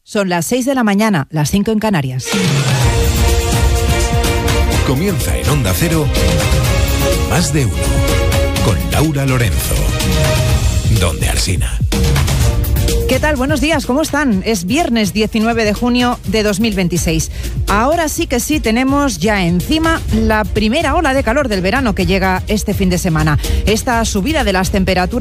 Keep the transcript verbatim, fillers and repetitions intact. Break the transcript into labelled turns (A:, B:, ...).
A: Son las seis de la mañana, las cinco en Canarias.
B: Comienza en Onda Cero, Más de Uno, con Laura Lorenzo. Donde Alsina.
A: ¿Qué tal? Buenos días, ¿cómo están? Es viernes diecinueve de junio de dos mil veintiséis. Ahora sí que sí tenemos ya encima la primera ola de calor del verano que llega este fin de semana. Esta subida de las temperaturas